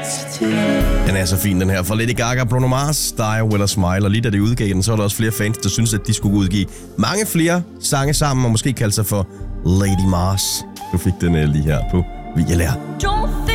Den er så fin, den her. For Lady Gaga, Bruno Mars, Die With A Smile. Og lige da de udgav den, så var der også flere fans, der syntes, at de skulle udgive mange flere sange sammen, og måske kalde sig for Lady Mars. Du fik den lige her på VLR.